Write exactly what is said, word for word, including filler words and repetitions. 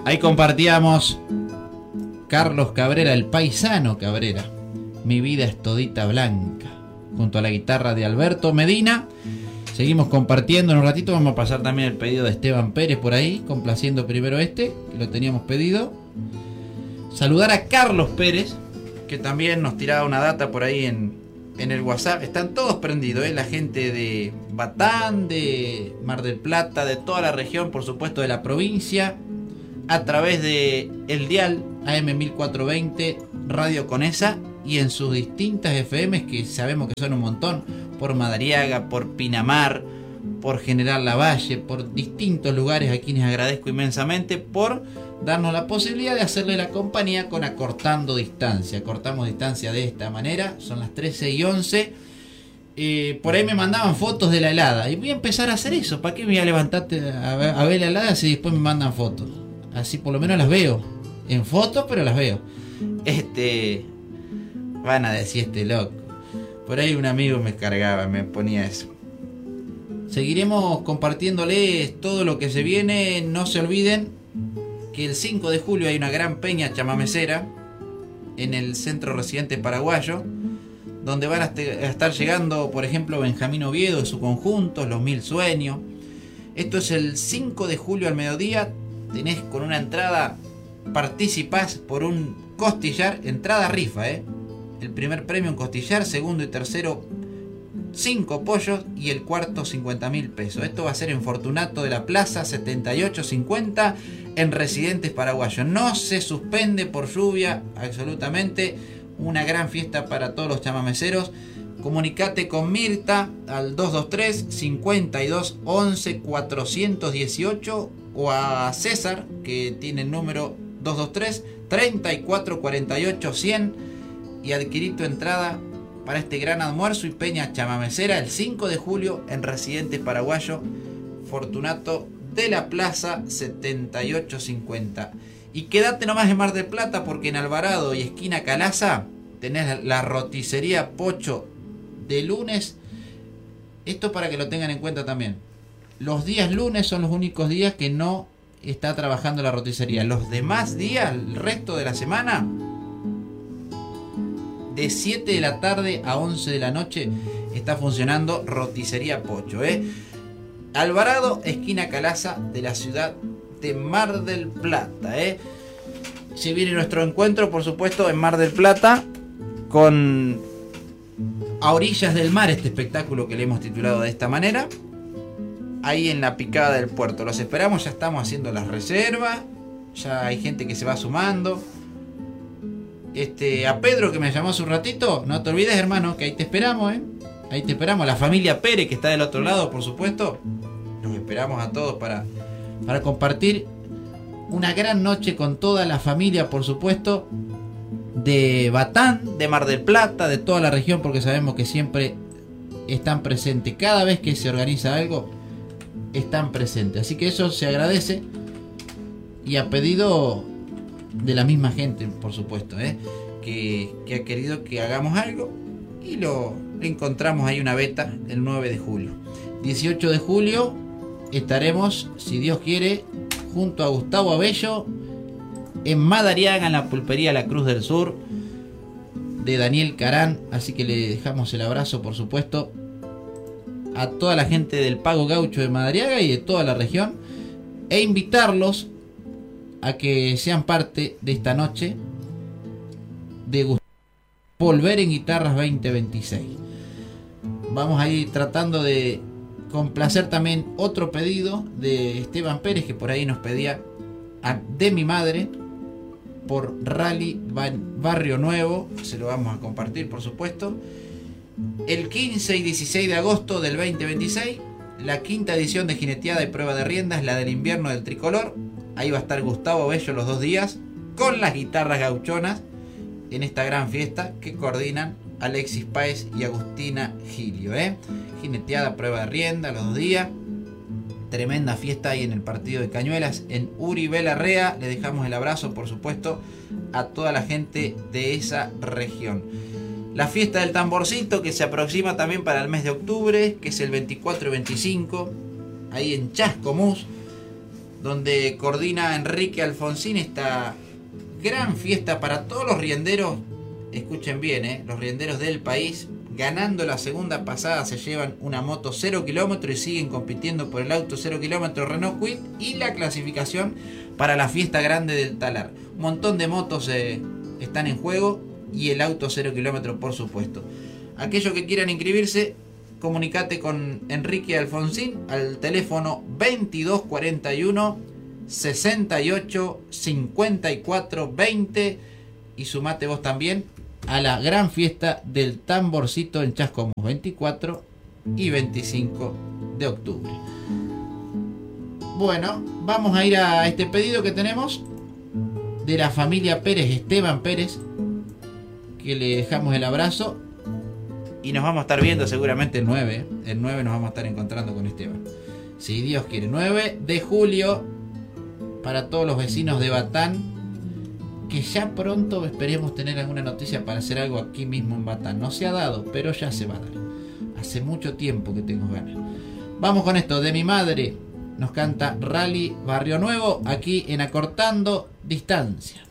Ahí compartíamos Carlos Cabrera, el paisano Cabrera, Mi vida es todita blanca, junto a la guitarra de Alberto Medina. Seguimos compartiendo. En un ratito vamos a pasar también el pedido de Esteban Pérez por ahí, complaciendo primero este, que lo teníamos pedido. Saludar a Carlos Pérez, que también nos tiraba una data por ahí en, en el WhatsApp. Están todos prendidos, ¿eh? La gente de Batán, de Mar del Plata, de toda la región, por supuesto de la provincia, a través de el dial A M mil cuatrocientos veinte Radio Conesa y en sus distintas F Ms, que sabemos que son un montón, por Madariaga, por Pinamar, por General Lavalle, por distintos lugares, a quienes agradezco inmensamente por darnos la posibilidad de hacerle la compañía con Acortando Distancia. Cortamos distancia de esta manera, son las trece y once. Eh, por ahí me mandaban fotos de la helada y voy a empezar a hacer eso. ¿Para qué me voy a levantarte a ver, a ver la helada si después me mandan fotos? Así por lo menos las veo en fotos, pero las veo. Este, van a decir este loco. Por ahí un amigo me cargaba, me ponía eso. Seguiremos compartiéndoles todo lo que se viene. No se olviden que el cinco de julio hay una gran peña chamamecera en el Centro Residente Paraguayo, donde van a estar llegando, por ejemplo, Benjamín Oviedo y su conjunto, Los Mil Sueños. Esto es el cinco de julio al mediodía. Tenés con una entrada, participás por un costillar, entrada rifa, ¿eh? El primer premio un costillar, segundo y tercero cinco pollos y el cuarto cincuenta mil pesos. Esto va a ser en Fortunato de la Plaza setenta y ocho cincuenta en Residentes Paraguayos. No se suspende por lluvia, absolutamente. Una gran fiesta para todos los chamameceros. Comunicate con Mirta al dos dos tres, cincuenta y dos, once, cuatrocientos dieciocho o a César, que tiene el número dos dos tres, treinta y cuatro cuarenta y ocho, cien, y adquirir tu entrada para este gran almuerzo y peña chamamecera el cinco de julio en Residentes Paraguayo, Fortunato de la Plaza setenta y ocho cincuenta. Y quédate nomás en Mar del Plata, porque en Alvarado y esquina Calaza tenés la roticería Pocho de lunes. Esto para que lo tengan en cuenta también. Los días lunes son los únicos días que no está trabajando la roticería. Los demás días, el resto de la semana, de siete de la tarde a once de la noche está funcionando roticería Pocho, ¿eh? Alvarado, esquina Calaza de la ciudad de Mar del Plata, ¿eh? Si viene nuestro encuentro, por supuesto, en Mar del Plata, con A Orillas del Mar, este espectáculo que le hemos titulado de esta manera, ahí en la picada del puerto. Los esperamos, ya estamos haciendo las reservas, ya hay gente que se va sumando. Este, a Pedro, que me llamó hace un ratito, no te olvides, hermano, que ahí te esperamos, ¿eh? Ahí te esperamos. La familia Pérez, que está del otro lado, por supuesto. Los esperamos a todos para, para compartir una gran noche con toda la familia, por supuesto, de Batán, de Mar del Plata, de toda la región, porque sabemos que siempre están presentes. Cada vez que se organiza algo, están presentes. Así que eso se agradece. Y a pedido de la misma gente, por supuesto, ¿eh? que, que ha querido que hagamos algo y lo encontramos ahí una beta el nueve de julio. dieciocho de julio estaremos, si Dios quiere, junto a Gustavo Abello en Madariaga, en la pulpería La Cruz del Sur de Daniel Carán. Así que le dejamos el abrazo, por supuesto, a toda la gente del Pago Gaucho de Madariaga y de toda la región, e invitarlos a que sean parte de esta noche de Gustavo Volver en Guitarras veinte veintiséis. Vamos a ir tratando de complacer también otro pedido de Esteban Pérez, que por ahí nos pedía a De Mi Madre por Rally Barrio Nuevo. Se lo vamos a compartir, por supuesto. El quince y dieciséis de agosto del veinte veintiséis, la quinta edición de Jineteada y Prueba de Riendas, la del invierno del tricolor. Ahí va a estar Gustavo Bello los dos días con las guitarras gauchonas en esta gran fiesta que coordinan Alexis Páez y Agustina Gilio, ¿eh? Jineteada, prueba de rienda los dos días. Tremenda fiesta ahí en el partido de Cañuelas en Uribe Larrea. Le dejamos el abrazo, por supuesto, a toda la gente de esa región. La fiesta del tamborcito, que se aproxima también para el mes de octubre, que es el veinticuatro y veinticinco, ahí en Chascomús. donde coordina Enrique Alfonsín esta gran fiesta para todos los rienderos. Escuchen bien, ¿eh? Los rienderos del país, ganando la segunda pasada, se llevan una moto cero kilómetros y siguen compitiendo por el auto cero kilómetros Renault Kwid y la clasificación para la fiesta grande del Talar. Un montón de motos eh, están en juego y el auto cero kilómetros, por supuesto. Aquellos que quieran inscribirse, comunicate con Enrique Alfonsín al teléfono veintidós cuarenta y uno sesenta y ocho cincuenta y cuatro veinte y sumate vos también a la gran fiesta del tamborcito en Chascomús, veinticuatro y veinticinco de octubre. Bueno, vamos a ir a este pedido que tenemos de la familia Pérez, Esteban Pérez, que le dejamos el abrazo y nos vamos a estar viendo seguramente el nueve. El nueve nos vamos a estar encontrando con Esteban, si Dios quiere. nueve de julio para todos los vecinos de Batán, que ya pronto esperemos tener alguna noticia para hacer algo aquí mismo en Batán. No se ha dado, pero ya se va a dar. Hace mucho tiempo que tengo ganas. Vamos con esto. De mi madre nos canta Rally Barrio Nuevo, aquí en Acortando Distancia.